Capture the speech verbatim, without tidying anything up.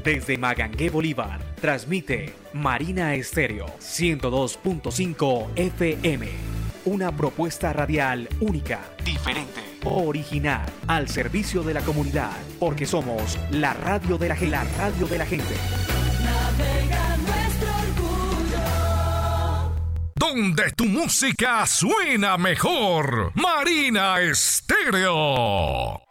Desde Magangué, Bolívar, transmite Marina Estéreo ciento dos punto cinco F M. Una propuesta radial única, diferente, original, al servicio de la comunidad, porque somos la radio de la, la radio de la gente. Navega nuestro orgullo. Donde tu música suena mejor. Marina Estéreo.